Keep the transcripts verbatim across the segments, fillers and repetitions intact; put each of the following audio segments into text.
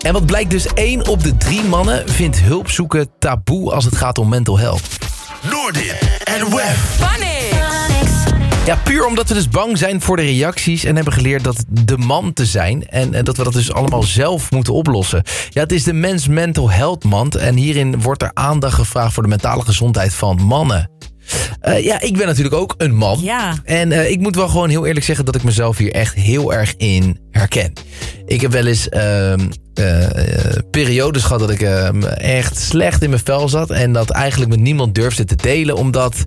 En wat blijkt dus, één op de drie mannen vindt hulp zoeken taboe als het gaat om mental health. Noordin en Web. Ja, puur omdat we dus bang zijn voor de reacties en hebben geleerd dat de man te zijn. En, en dat we dat dus allemaal zelf moeten oplossen. Ja, het is de Men's Mental Health Month en hierin wordt er aandacht gevraagd voor de mentale gezondheid van mannen. Uh, ja, ik ben natuurlijk ook een man. Ja. En uh, ik moet wel gewoon heel eerlijk zeggen dat ik mezelf hier echt heel erg in herken. Ik heb wel eens uh, uh, periodes gehad dat ik uh, echt slecht in mijn vel zat. En dat eigenlijk met niemand durfde te delen. Omdat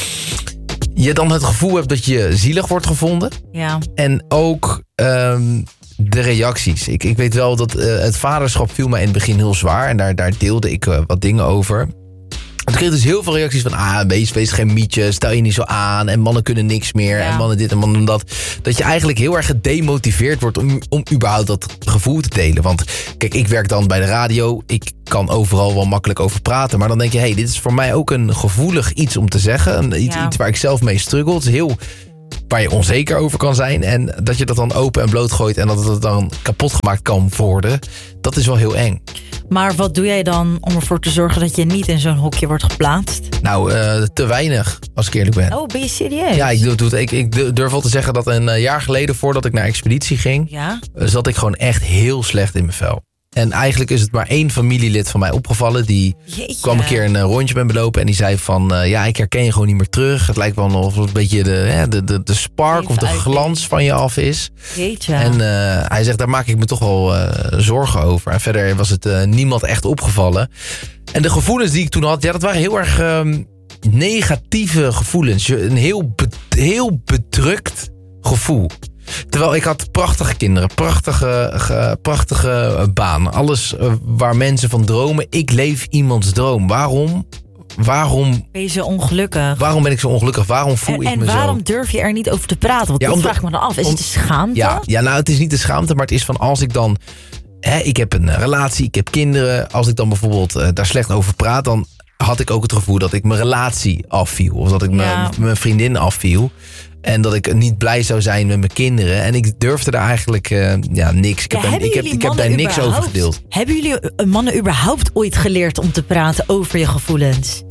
je dan het gevoel hebt dat je zielig wordt gevonden. Ja. En ook um, de reacties. Ik, ik weet wel dat uh, het vaderschap viel mij in het begin heel zwaar. En daar, daar deelde ik uh, wat dingen over. Ik kreeg dus heel veel reacties van, ah, wees, wees geen mietje, stel je niet zo aan. En mannen kunnen niks meer. Ja. En mannen dit en mannen dat. Dat je eigenlijk heel erg gedemotiveerd wordt om, om überhaupt dat gevoel te delen. Want kijk, ik werk dan bij de radio. Ik kan overal wel makkelijk over praten. Maar dan denk je, hé, hey, dit is voor mij ook een gevoelig iets om te zeggen. Iets, ja. iets waar ik zelf mee struggle. Het is heel waar je onzeker over kan zijn. En dat je dat dan open en bloot gooit en dat het dan kapot gemaakt kan worden. Dat is wel heel eng. Maar wat doe jij dan om ervoor te zorgen dat je niet in zo'n hokje wordt geplaatst? Nou, uh, te weinig, als ik eerlijk ben. Oh, ben je serieus? Ja, ik, doe, ik, ik durf wel te zeggen dat een jaar geleden, voordat ik naar expeditie ging, ja? zat ik gewoon echt heel slecht in mijn vel. En eigenlijk is het maar één familielid van mij opgevallen. Die Jeetje. kwam een keer een uh, rondje met me lopen. En die zei van, uh, ja, ik herken je gewoon niet meer terug. Het lijkt wel of een beetje de, hè, de, de, de spark Even of de glans van je af is. Jeetje. En uh, hij zegt, daar maak ik me toch wel uh, zorgen over. En verder was het uh, niemand echt opgevallen. En de gevoelens die ik toen had, ja, dat waren heel erg um, negatieve gevoelens. Een heel, be- heel bedrukt gevoel. Terwijl ik had prachtige kinderen, prachtige, ge, prachtige baan. Alles uh, waar mensen van dromen. Ik leef iemands droom. Waarom? Waarom ben je zo ongelukkig? Waarom ben ik zo ongelukkig? Waarom voel en, ik en me zo? En waarom durf je er niet over te praten? Want ja, dat om, vraag ik me dan af. Is om, het de schaamte? Ja, ja, nou, het is niet de schaamte, maar het is van als ik dan... Hè, ik heb een relatie, ik heb kinderen. Als ik dan bijvoorbeeld uh, daar slecht over praat, dan had ik ook het gevoel dat ik mijn relatie afviel. Of dat ik ja. mijn vriendin afviel. En dat ik niet blij zou zijn met mijn kinderen. En ik durfde daar eigenlijk uh, ja, niks. Ik ja, heb, ik heb, ik heb daar niks over gedeeld. Hebben jullie mannen überhaupt ooit geleerd om te praten over je gevoelens?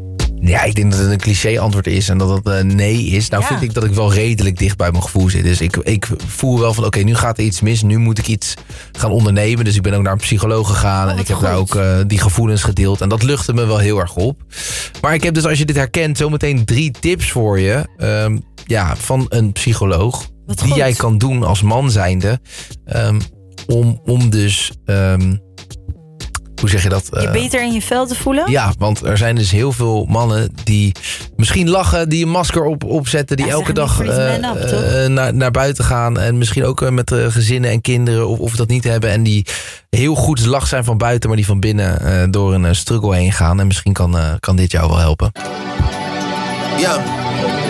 Ja, ik denk dat het een cliché antwoord is en dat het uh, nee is. Nou ja. vind ik dat ik wel redelijk dicht bij mijn gevoel zit. Dus ik, ik voel wel van oké, okay, nu gaat er iets mis. Nu moet ik iets gaan ondernemen. Dus ik ben ook naar een psycholoog gegaan. Oh, en ik heb goed. daar ook uh, die gevoelens gedeeld. En dat luchtte me wel heel erg op. Maar ik heb dus, als je dit herkent, zometeen drie tips voor je. Um, ja, van een psycholoog. Wat die goed. jij kan doen als man zijnde. Um, om, om dus... Um, Hoe zeg je dat? Je beter in je vel te voelen? Ja, want er zijn dus heel veel mannen die misschien lachen, die een masker op, opzetten, die ja, elke dag uh, up, uh, naar, naar buiten gaan. En misschien ook uh, met uh, gezinnen en kinderen of, of dat niet hebben. En die heel goed lach zijn van buiten, maar die van binnen uh, door een uh, struggle heen gaan. En misschien kan, uh, kan dit jou wel helpen. Ja.